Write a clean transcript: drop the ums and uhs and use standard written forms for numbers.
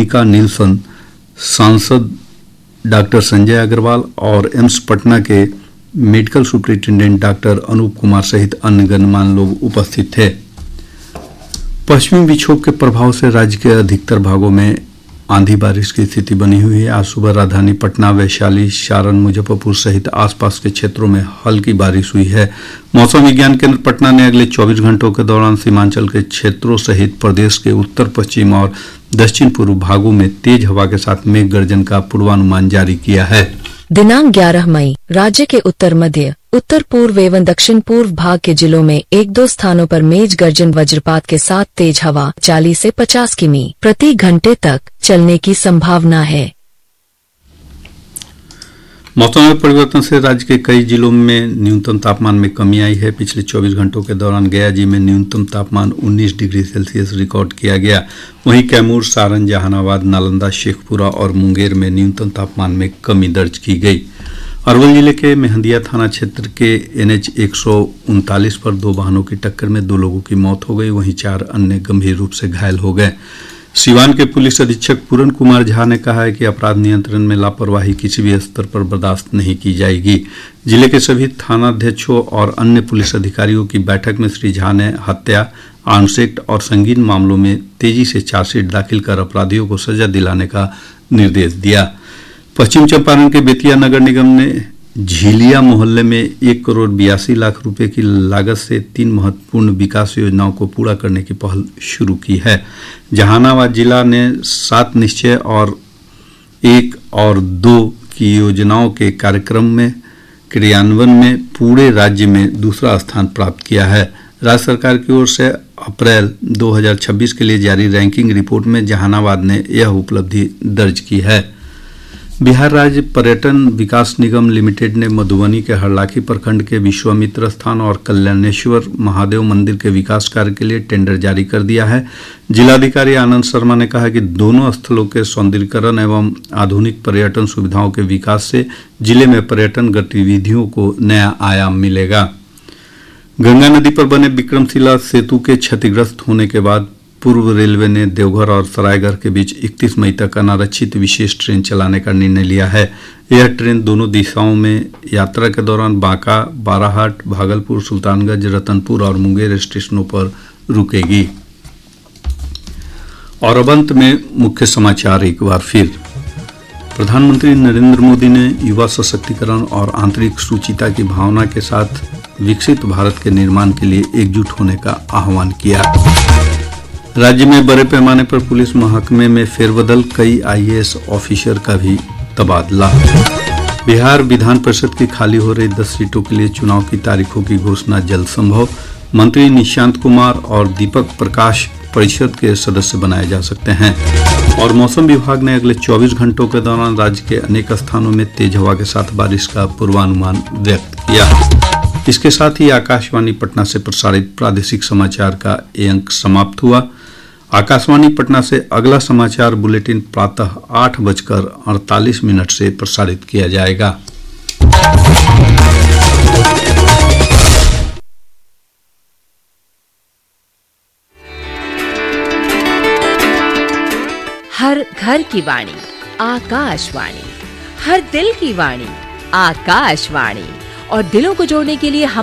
Monika Nelson, सांसद doctor Sanjay Agarwal और AIIMS Patna के medical superintendent doctor Anoop Kumar सहित अन्य गणमान्य लोग उपस्थित थे। पश्चिमी विक्षोभ के प्रभाव से राज्य के अधिकतर भागों में आंधी बारिश की स्थिति बनी हुई है। आज सुबह राजधानी पटना, वैशाली, सारण, मुजफ्फरपुर सहित आसपास के क्षेत्रों में हल्की बारिश हुई है। मौसम विज्ञान केंद्र पटना ने अगले 24 घंटों के दौरान सीमांचल के क्षेत्रों सहित प्रदेश के उत्तर पश्चिम और दक्षिण पूर्व भागों में तेज हवा के साथ मेघ गर्जन का पूर्वानुमान जारी किया है। दिनांक 11 मई राज्य के उत्तर मध्य, उत्तर पूर्व एवं दक्षिण पूर्व भाग के जिलों में 1-2 स्थानों पर मेघ गर्जन वज्रपात के साथ तेज हवा 40 से 50 किमी प्रति घंटे तक चलने की संभावना है। मौसम में परिवर्तन से राज्य के कई जिलों में न्यूनतम तापमान में कमी आई है। पिछले 24 घंटों के दौरान गया जिले में न्यूनतम तापमान 19 डिग्री सेल्सियस रिकॉर्ड किया गया। वहीं कैमूर, सारण, जहानाबाद, नालंदा, शेखपुरा और मुंगेर में न्यूनतम तापमान में कमी दर्ज की गई। अरवल जिले के मेहंदिया थाना क्षेत्र के NH 139 पर 2 वाहनों की टक्कर में 2 लोगों की मौत हो गई, वहीं 4 अन्य गंभीर रूप से घायल हो गए। सीवान के पुलिस अधीक्षक पूरन कुमार झा ने कहा है कि अपराध नियंत्रण में लापरवाही किसी भी स्तर पर बर्दाश्त नहीं की जाएगी। जिले के सभी थानाध्यक्षों और अन्य पुलिस अधिकारियों की बैठक में श्री झा ने हत्या, आर्म्स एक्ट और संगीन मामलों में तेजी से चार्जशीट दाखिल कर अपराधियों को सजा दिलाने का निर्देश दिया। पश्चिम चंपारण के बेतिया नगर निगम ने झीलिया मोहल्ले में 1 करोड़ 82 लाख रुपए की लागत से 3 महत्वपूर्ण विकास योजनाओं को पूरा करने की पहल शुरू की है। जहानाबाद जिला ने 7 निश्चय और 1 और 2 की योजनाओं के कार्यक्रम में क्रियान्वयन में पूरे राज्य में दूसरा स्थान प्राप्त किया है। राज्य सरकार की ओर से अप्रैल 2026 के लिए जारी रैंकिंग रिपोर्ट में जहानाबाद ने यह उपलब्धि दर्ज की है। बिहार राज्य पर्यटन विकास निगम लिमिटेड ने मधुबनी के हरलाखी प्रखंड के विश्वामित्र स्थान और कल्याणेश्वर महादेव मंदिर के विकास कार्य के लिए टेंडर जारी कर दिया है। जिलाधिकारी आनंद शर्मा ने कहा कि दोनों स्थलों के सौंदर्यीकरण एवं आधुनिक पर्यटन सुविधाओं के विकास से जिले में पर्यटन गतिविधियों को नया आयाम मिलेगा। गंगा नदी पर बने विक्रमशिला सेतु के क्षतिग्रस्त होने के बाद पूर्व रेलवे ने देवघर और सरायगढ़ के बीच 31 मई तक अनारक्षित विशेष ट्रेन चलाने का निर्णय लिया है। यह ट्रेन दोनों दिशाओं में यात्रा के दौरान बांका, बाराहाट, भागलपुर, सुल्तानगंज, रतनपुर और मुंगेर स्टेशनों पर रुकेगी। और अब अंत में मुख्य समाचार एक बार फिर। प्रधानमंत्री नरेंद्र मोदी ने युवा सशक्तिकरण और आंतरिक सुचिता की भावना के साथ विकसित भारत के निर्माण के लिए एकजुट होने का आह्वान किया। राज्य में बड़े पैमाने पर पुलिस महकमे में फेरबदल, कई IAS ऑफिसर का भी तबादला। बिहार विधान परिषद की खाली हो रही 10 सीटों के लिए चुनाव की तारीखों की घोषणा जल्द संभव। मंत्री निशांत कुमार और दीपक प्रकाश परिषद के सदस्य बनाए जा सकते हैं। और मौसम विभाग ने अगले 24 घंटों के दौरान राज्य के अनेक स्थानों में तेज हवा के साथ बारिश का पूर्वानुमान व्यक्त किया। इसके साथ ही आकाशवाणी पटना से प्रसारित प्रादेशिक समाचार का ये अंक समाप्त हुआ। आकाशवाणी पटना से अगला समाचार बुलेटिन प्रातः 8:48 से प्रसारित किया जाएगा। हर घर की वाणी आकाशवाणी, हर दिल की वाणी आकाशवाणी, और दिलों को जोड़ने के लिए हम